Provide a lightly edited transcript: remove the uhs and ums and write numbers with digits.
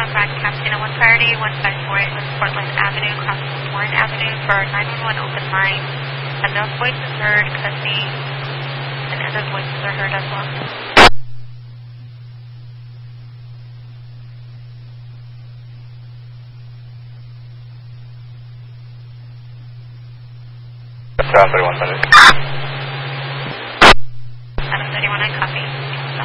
Captain 1 priority 1548 West Portland Avenue, crossing Warren Avenue for 911 open line. Unknown voices heard, custody, and other voices are heard as well. Adam 31 minutes. Adam 31, I copy.